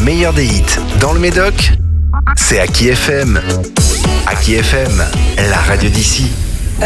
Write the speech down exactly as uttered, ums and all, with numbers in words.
meilleur des hits dans le Médoc, c'est Aki F M. Aki F M, la radio d'ici.